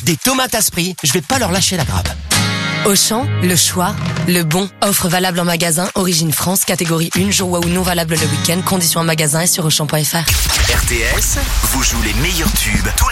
Des tomates Asprix, je vais pas leur lâcher la grappe. Auchan, le choix, le bon. Offre valable en magasin, Origine France, catégorie 1, jour ou non valable le week-end. Conditions en magasin et sur Auchan.fr. RTS vous joue les meilleurs tubes tous les